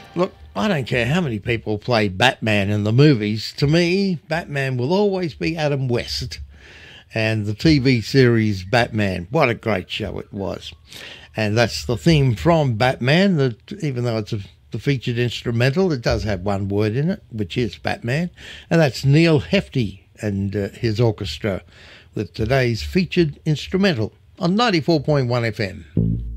Look, I don't care how many people play Batman in the movies. To me, Batman will always be Adam West. And the TV series Batman, what a great show it was. And that's the theme from Batman, that even though it's the featured instrumental, it does have one word in it, which is Batman. And that's Neil Hefti and his orchestra with today's featured instrumental on 94.1 FM.